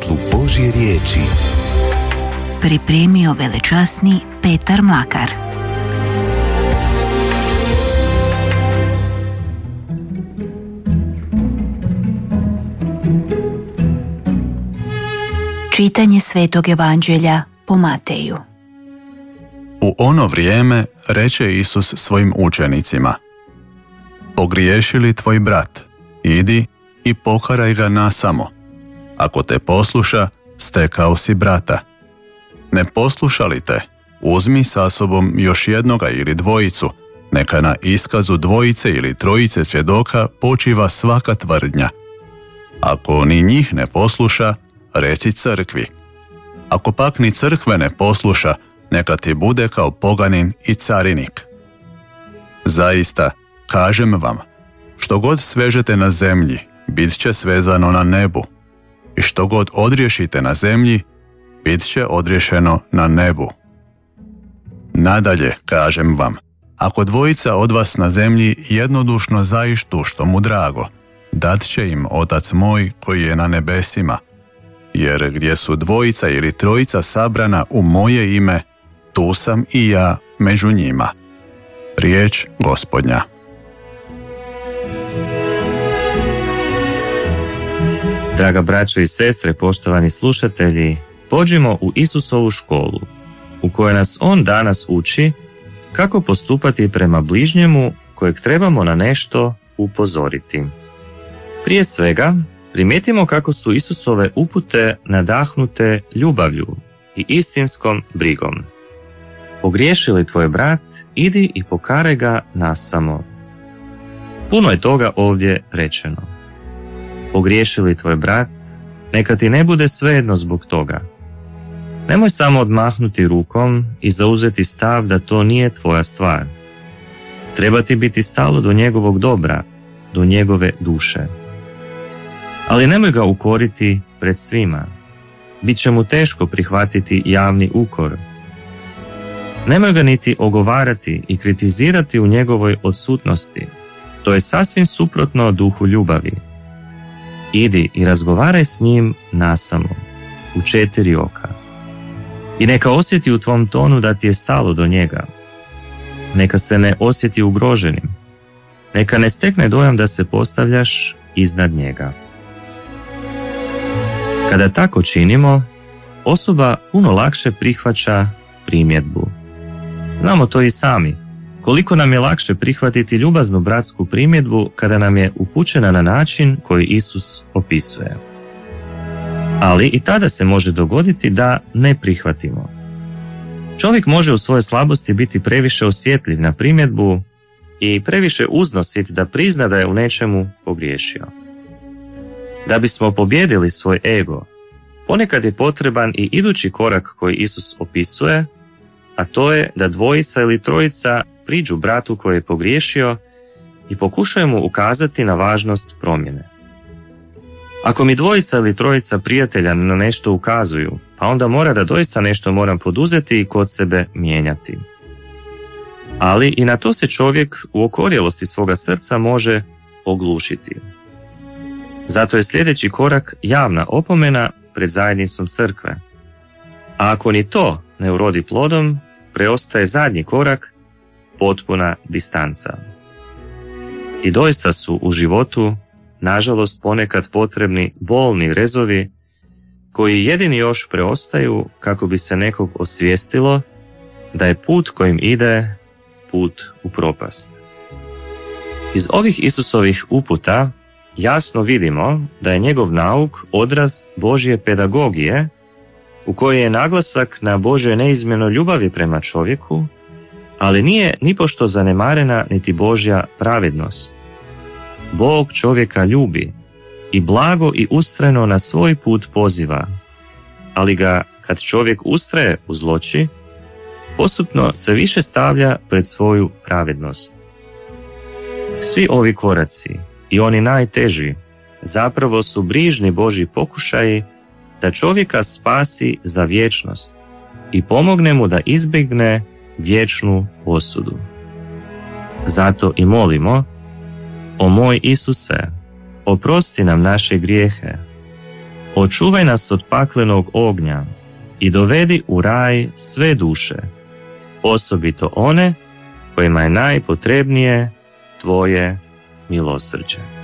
svjetlu Božje riječi. Pripremio velečasni Petar Mlakar. Čitanje Svetog Evanđelja po Mateju. U ono vrijeme reče Isus svojim učenicima: Pogriješi li tvoj brat, idi i pokaraj ga nasamo. Ako te posluša, stekao si brata. Ne posluša li te, uzmi sa sobom još jednoga ili dvojicu, neka na iskazu dvojice ili trojice svjedoka počiva svaka tvrdnja. Ako ni njih ne posluša, reci crkvi. Ako pak ni crkve ne posluša, neka ti bude kao poganin i carinik. Zaista, kažem vam, što god svežete na zemlji, bit će svezano na nebu. I što god odriješite na zemlji, bit će odriješeno na nebu. Nadalje, kažem vam, ako dvojica od vas na zemlji jednodušno zaištu što mu drago, dat će im Otac moj koji je na nebesima. Jer gdje su dvojica ili trojica sabrana u moje ime, tu sam i ja među njima. Riječ Gospodnja. Draga braćo i sestre, poštovani slušatelji, pođimo u Isusovu školu, u kojoj nas On danas uči kako postupati prema bližnjemu kojeg trebamo na nešto upozoriti. Prije svega, primijetimo kako su Isusove upute nadahnute ljubavlju i istinskom brigom. Pogriješi li tvoj brat, idi i pokaraj ga nasamo. Puno je toga ovdje rečeno. Pogriješi li tvoj brat, neka ti ne bude svejedno zbog toga. Nemoj samo odmahnuti rukom i zauzeti stav da to nije tvoja stvar. Treba ti biti stalo do njegovog dobra, do njegove duše. Ali nemoj ga ukoriti pred svima. Biće mu teško prihvatiti javni ukor. Nemoj ga niti ogovarati i kritizirati u njegovoj odsutnosti. To je sasvim suprotno duhu ljubavi. Idi i razgovaraj s njim nasamo, u 4 oka. I neka osjeti u tvom tonu da ti je stalo do njega. Neka se ne osjeti ugroženim. Neka ne stekne dojam da se postavljaš iznad njega. Kada tako činimo, osoba puno lakše prihvaća primjedbu. Znamo to i sami. Koliko nam je lakše prihvatiti ljubaznu bratsku primjedbu kada nam je upućena na način koji Isus opisuje. Ali i tada se može dogoditi da ne prihvatimo. Čovjek može u svojoj slabosti biti previše osjetljiv na primjedbu i previše uznosit da prizna da je u nečemu pogriješio. Da bismo pobijedili svoj ego, ponekad je potreban i idući korak koji Isus opisuje, a to je da dvojica ili trojica priđu bratu koji je pogriješio i pokušaju mu ukazati na važnost promjene. Ako mi dvojica ili trojica prijatelja na nešto ukazuju, pa onda mora da doista nešto moram poduzeti i kod sebe mijenjati. Ali i na to se čovjek u okorjelosti svoga srca može oglušiti. Zato je sljedeći korak javna opomena pred zajednicom crkve. A ako ni to ne urodi plodom, preostaje zadnji korak, potpuna distanca. I doista su u životu, nažalost, ponekad potrebni bolni rezovi koji jedini još preostaju kako bi se nekog osvijestilo da je put kojim ide put u propast. Iz ovih Isusovih uputa jasno vidimo da je njegov nauk odraz Božje pedagogije u kojoj je naglasak na Božoj neizmjernoj ljubavi prema čovjeku, ali nije nipošto zanemarena niti Božja pravednost. Bog čovjeka ljubi i blago i ustrajno na svoj put poziva, ali ga, kad čovjek ustraje u zloči, postupno se više stavlja pred svoju pravednost. Svi ovi koraci, i oni najteži, zapravo su brižni Božji pokušaji da čovjeka spasi za vječnost i pomogne mu da izbjegne vječnu osudu. Zato i molimo: o moj Isuse, oprosti nam naše grijehe. Očuvaj nas od paklenog ognja i dovedi u raj sve duše, osobito one kojima je najpotrebnije tvoje milosrđe.